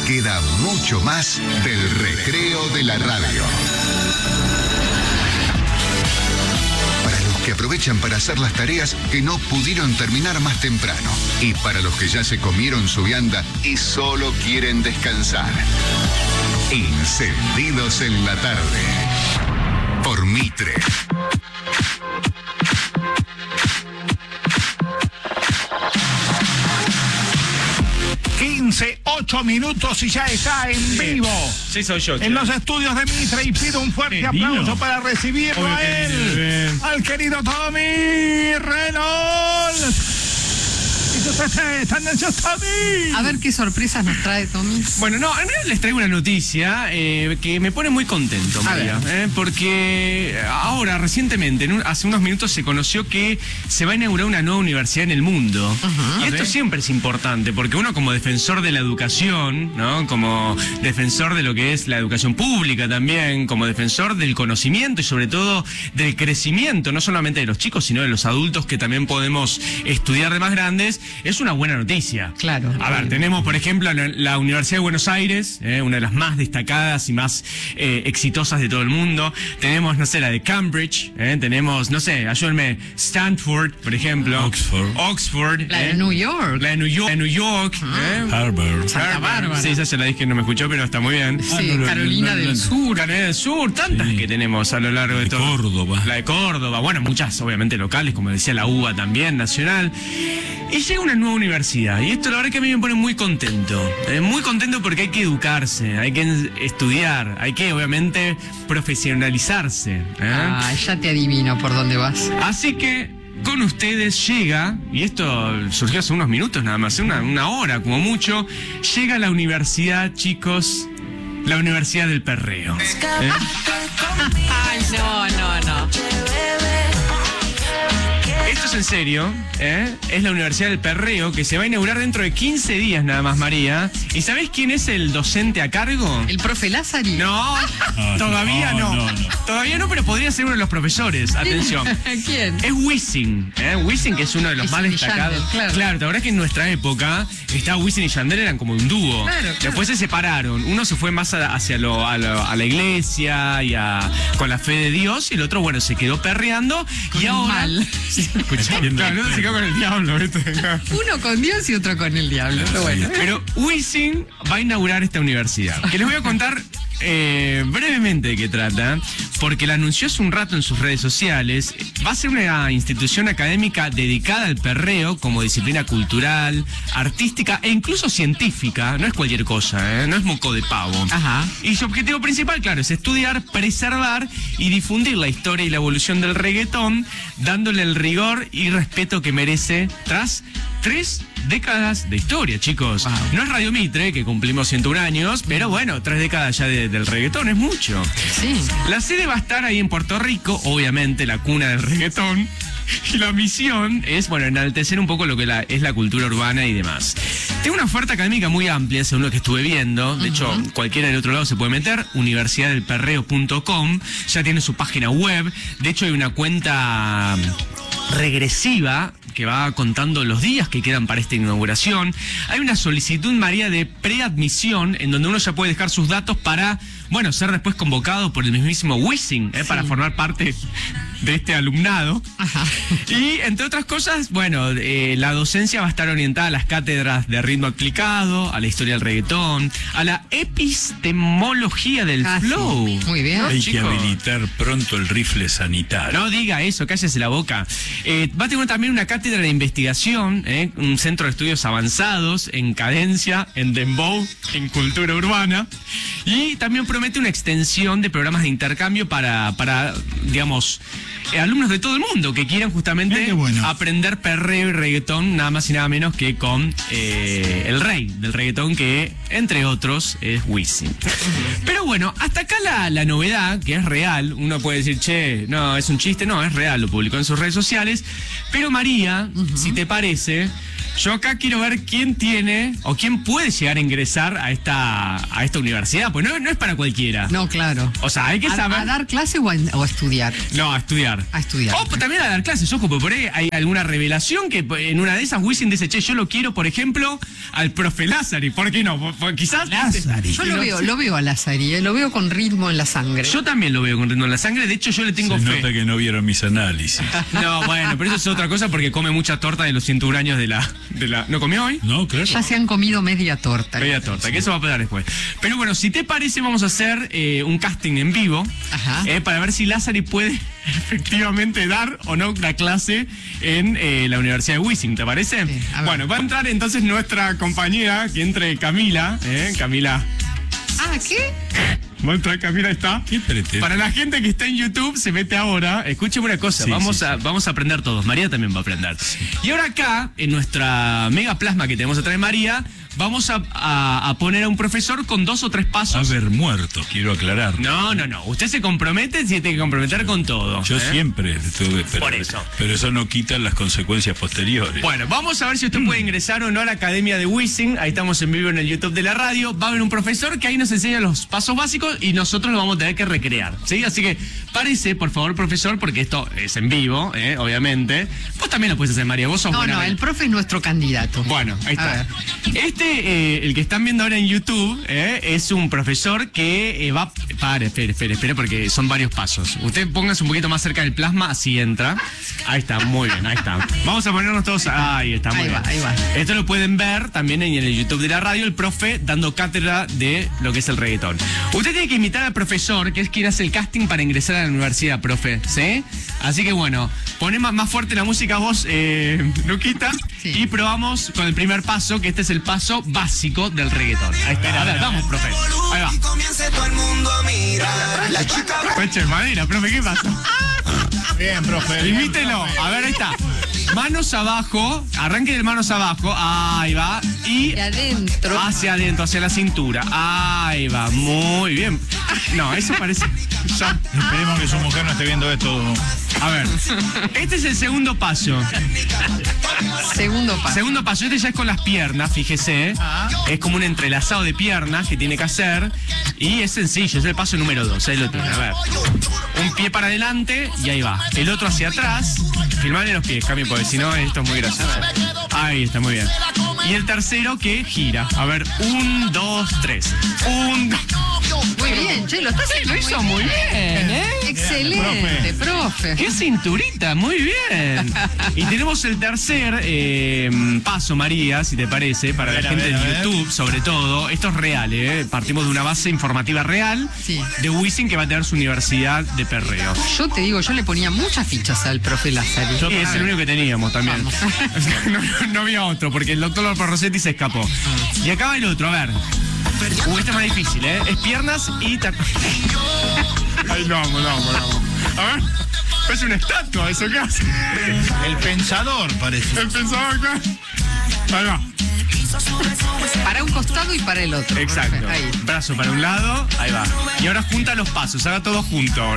queda mucho más del recreo de la radio. Para los que aprovechan para hacer las tareas que no pudieron terminar más temprano. Y para los que ya se comieron su vianda y solo quieren descansar. Encendidos en la tarde. Por Mitre. 8 minutos y ya está en vivo. Sí, soy yo. En los estudios de Mitre, y pido un fuerte aplauso para recibirlo a él, al querido Tommy Reynolds. A ver qué sorpresas nos trae Tommy. Bueno, no, en realidad les traigo una noticia que me pone muy contento, María, porque ahora, recientemente, hace unos minutos se conoció que se va a inaugurar una nueva universidad en el mundo. Y esto siempre es importante, porque uno como defensor de la educación, ¿no? Como defensor de lo que es la educación pública también, como defensor del conocimiento y sobre todo del crecimiento, no solamente de los chicos, sino de los adultos que también podemos estudiar de más grandes, es una buena noticia. Claro. A ver, tenemos, por ejemplo, la Universidad de Buenos Aires, una de las más destacadas y más exitosas de todo el mundo. Tenemos, no sé, la de Cambridge, tenemos, no sé, ayúdenme, Stanford, por ejemplo. Oxford. La de New York. La de New York. Harvard. Santa Bárbara. Sí, esa se la dije, no me escuchó, pero está muy bien. Sí, Carolina del Sur. Carolina del Sur, tantas que tenemos a lo largo de todo. Córdoba. La de Córdoba, bueno, muchas obviamente locales, como decía la UBA también, nacional. Y llega una nueva universidad, y esto la verdad que a mí me pone muy contento porque hay que educarse, hay que estudiar, hay que obviamente profesionalizarse. Ya te adivino por dónde vas. Así que con ustedes llega, y esto surgió hace unos minutos nada más, una hora como mucho, llega la universidad, chicos, la Universidad del Perreo. Ay, no. Esto es en serio, es la Universidad del Perreo, que se va a inaugurar dentro de 15 días nada más, María. ¿Y sabés quién es el docente a cargo? ¿El profe Lázari? No, todavía no. Todavía no, pero podría ser uno de los profesores. Atención. ¿Quién? Es Wisin, Wisin, que es uno de los más destacados. Yandel, claro, la verdad que en nuestra época estaba Wisin y Yandel, eran como un dúo. Claro. Después se separaron. Uno se fue más hacia a la iglesia y con la fe de Dios, y el otro, bueno, se quedó perreando. Y ahora... Mal. Claro, no se quedó con el diablo, ¿viste? Uno con Dios y otro con el diablo. Pero bueno. Pero Wisin va a inaugurar esta universidad, que les voy a contar brevemente de qué trata, porque la anunció hace un rato en sus redes sociales. Va a ser una institución académica dedicada al perreo como disciplina cultural, artística e incluso científica. No es cualquier cosa, no es moco de pavo. Ajá. Y su objetivo principal, claro, es estudiar, preservar y difundir la historia y la evolución del reggaetón, dándole el rigor y respeto que merece tras 3 décadas de historia, chicos. Wow. No es Radio Mitre, que cumplimos 101 años, pero bueno, 3 décadas ya del reggaetón es mucho. Sí. La sede va a estar ahí en Puerto Rico, obviamente la cuna del reggaetón. Y la misión es, bueno, enaltecer un poco lo que es la cultura urbana y demás. Tiene una oferta académica muy amplia, según lo que estuve viendo. De hecho, cualquiera del otro lado se puede meter. universidaddelperreo.com. Ya tiene su página web. De hecho, hay una cuenta regresiva que va contando los días que quedan para esta inauguración. Hay una solicitud, María, de preadmisión, en donde uno ya puede dejar sus datos para, bueno, ser después convocado por el mismísimo Wisin, para formar parte de este alumnado. Ajá. Y, entre otras cosas, bueno, la docencia va a estar orientada a las cátedras de ritmo aplicado, a la historia del reggaetón, a la epistemología del flow. Sí. Muy bien. Hay chicos, que habilitar pronto el rifle sanitario. no diga eso, cállese la boca. Va a tener también una cátedra de investigación, un centro de estudios avanzados en cadencia, en dembow, en cultura urbana. Y también promete una extensión de programas de intercambio para digamos, alumnos de todo el mundo que quieran justamente aprender perreo y reggaetón, nada más y nada menos que con el rey del reggaetón, que entre otros es Wisin. Pero bueno, hasta acá la novedad, que es real. Uno puede decir, che, no, es un chiste. No, es real, lo publicó en sus redes sociales. Pero María, si te parece, Yo acá quiero ver quién tiene o quién puede llegar a ingresar a esta universidad, pues no es para cualquiera. No, claro. O sea, hay que saber. ¿A dar clase o a estudiar? No, a estudiar. A estudiar. O también a dar clases, ojo, porque por ahí hay alguna revelación que en una de esas Wisin dice, che, yo lo quiero, por ejemplo, al profe Lázari. ¿Por qué no? Quizás. Yo lo veo a Lázari, lo veo con ritmo en la sangre. Yo también lo veo con ritmo en la sangre, de hecho yo le tengo Se fe. nota que no vieron mis análisis. No, bueno, pero eso es otra cosa porque come mucha torta de los 101 años de la... ¿No comió hoy? No, claro. Ya se han comido media torta. Media torta, que eso va a pasar después. Pero bueno, si te parece, vamos a hacer un casting en vivo. Ajá. Para ver si Lázari puede efectivamente dar o no la clase en la Universidad de Wisin, ¿te parece? Sí, a ver. Bueno, va a entrar entonces nuestra compañera, que entre Camila. Camila. Ah, ¿qué? Va a entrar Camila, está. ¿Qué pretende? Para la gente que está en YouTube, se mete ahora. Escúcheme una cosa, Sí, vamos sí, a aprender todos. María también va a aprender. Y ahora acá, en nuestra mega plasma que tenemos atrás de María, vamos a poner a un profesor con 2 o 3 pasos. Haber muerto, quiero aclarar. No. Usted se compromete, se tiene que comprometer con todo. Yo siempre estuve, pero, Por eso. pero eso no quita las consecuencias posteriores. Bueno, vamos a ver si usted puede ingresar o no a la Academia de Wisin. Ahí estamos en vivo en el YouTube de la radio. Va a haber un profesor que ahí nos enseña los pasos básicos y nosotros lo vamos a tener que recrear, ¿sí? Así que párese, por favor, profesor, porque esto es en vivo, obviamente. Vos también lo puedes hacer, María. Vos sos buena. El profe es nuestro candidato. Bueno, ahí A está. ver. El que están viendo ahora en YouTube, es un profesor que va... Espere, porque son varios pasos. Usted póngase un poquito más cerca del plasma, así entra. Ahí está, muy bien, ahí está. Vamos a ponernos todos... Ahí está, muy bien. Ahí va. Esto lo pueden ver también en el YouTube de la radio, el profe dando cátedra de lo que es el reggaetón. Usted tiene que imitar al profesor, que es quien hace el casting para ingresar a la universidad, profe, ¿sí? Así que bueno, poné más fuerte la música vos, Luquita, Sí. y probamos con el primer paso, que este es el paso básico del reggaetón. Ahí está, a ver, vamos, profe. Ahí va. Peche madera, profe, ¿qué pasa? Bien, profe. bien, Imítelo, profe. a ver, ahí está. Manos abajo, arranque de manos abajo, ahí va, y De adentro. hacia adentro, hacia la cintura, ahí va, muy bien. No, eso parece... Ya. Esperemos que su mujer no esté viendo esto. A ver, este es el segundo paso. Segundo paso. Segundo paso, este ya es con las piernas, fíjese. Es como un entrelazado de piernas que tiene que hacer. Y es sencillo, es el paso número 2. Ahí lo tiene, a ver. Un pie para adelante y ahí va. El otro hacia atrás. Filmale los pies, Cami, porque si no esto es muy gracioso. Ahí está, muy bien. Y el tercero que gira. A ver, 1, 2, 3. 1, 2. Muy bien, che, lo estás Sí, haciendo lo hizo muy bien, Excelente, profe. ¡Qué cinturita! Muy bien. Y tenemos el tercer paso, María, si te parece, para A ver, la gente a ver, de a ver. YouTube, sobre todo. Esto es real, Partimos de una base informativa real Sí. de Wisin, que va a tener su universidad de perreo. Yo te digo, yo le ponía muchas fichas al profe Lázari. Y es el único que teníamos también. Vamos. No había otro, porque el doctor López Rossetti se escapó. Y acá va el otro, a ver. Este es más difícil, Es piernas y... Ay, no, vamos. A ver, es una estatua, ¿eso qué hace? El pensador, parece. El pensador acá. Ahí va. Para un costado y para el otro. Exacto. Profe. Ahí. Brazo para un lado, ahí va. Y ahora junta los pasos, haga todo junto.